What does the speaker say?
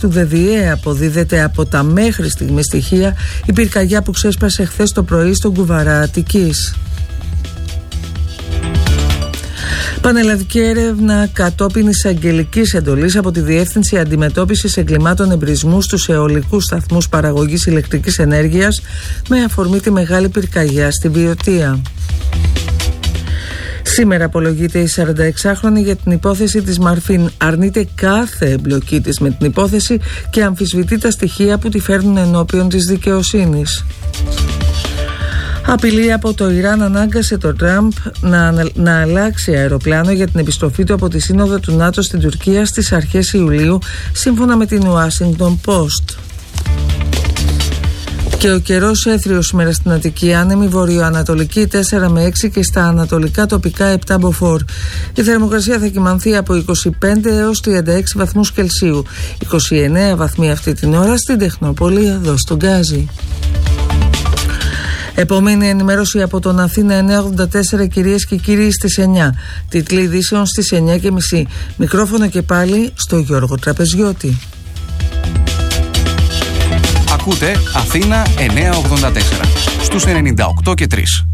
του ΔΔΕ αποδίδεται από τα μέχρι στιγμή στοιχεία η πυρκαγιά που ξέσπασε χθες το πρωί στον Κουβαρά Αττικής. Πανελλαδική έρευνα κατόπιν εισαγγελικής εντολής από τη Διεύθυνση Αντιμετώπισης Εγκλημάτων Εμπρισμού στους αιωλικούς σταθμούς παραγωγής ηλεκτρικής ενέργειας με αφορμή τη μεγάλη πυρκαγιά στη Βιωτία. Σήμερα απολογείται η 46χρονη για την υπόθεση της Μαρφίν. Αρνείται κάθε εμπλοκή της με την υπόθεση και αμφισβητεί τα στοιχεία που τη φέρνουν ενώπιον της δικαιοσύνης. Απειλή από το Ιράν ανάγκασε τον Τραμπ να αλλάξει αεροπλάνο για την επιστροφή του από τη Σύνοδο του ΝΑΤΟ στην Τουρκία στις αρχές Ιουλίου, σύμφωνα με την Washington Post. Και ο καιρός έθριος σήμερα στην Αττική, άνεμη βορειοανατολική 4 με 6 και στα ανατολικά τοπικά 7 μποφόρ. Η θερμοκρασία θα κυμανθεί από 25 έως 36 βαθμούς Κελσίου. 29 βαθμοί αυτή την ώρα στην Τεχνόπολη, εδώ στον Γκάζι. Επόμενη ενημέρωση από τον Αθήνα 984, κυρίες και κύριοι, στις 9. Τίτλοι ειδήσεων στις 9:30. Μικρόφωνο και πάλι στο Γιώργο Τραπεζιώτη. Ακούτε Αθήνα 984 στους 98 και 3.